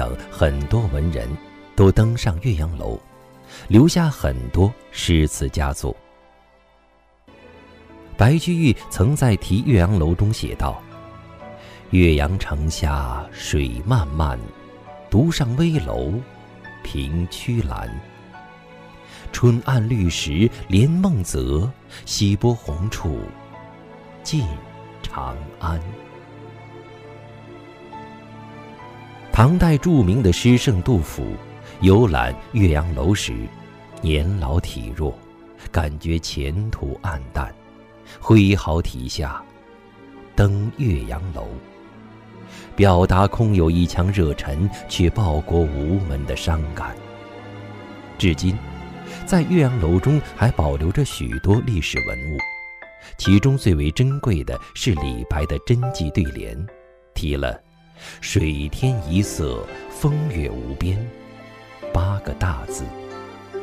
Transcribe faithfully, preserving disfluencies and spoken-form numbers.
等很多文人都登上岳阳楼，留下很多诗词佳作。白居易曾在题岳阳楼中写道：岳阳城下水漫漫，独上危楼凭曲栏。春暗绿时连梦泽，西波红处近长安。唐代著名的诗圣杜甫游览岳阳楼时，年老体弱，感觉前途暗淡，挥毫题下登岳阳楼，表达空有一腔热忱却报国无门的伤感。至今在岳阳楼中还保留着许多历史文物，其中最为珍贵的是李白的真迹对联，题了水天一色，风月无边八个大字。